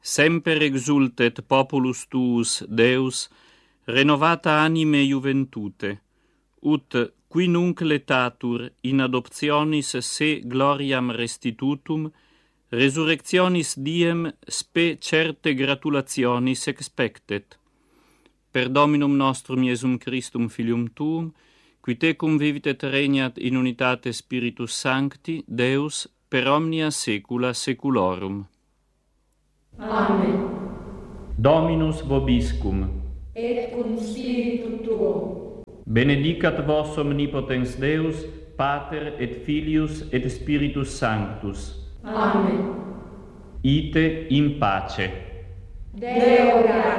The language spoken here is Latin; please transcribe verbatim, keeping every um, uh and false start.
semper exultet populus tuus, Deus, renovata anime juventute, ut qui nunc letatur in adoptionis se gloriam restitutum, resurrectionis diem spe certe gratulationis expectet. Per Dominum nostrum Iesum Christum Filium Tuum, qui tecum vivit et regnat in unitate Spiritus Sancti, Deus, per omnia saecula saeculorum. Amen. Dominus vobiscum. Et cum spiritu tuo. Benedicat vos omnipotens Deus, Pater et Filius et Spiritus Sanctus. Amen. Ite in pace. Deo gratias.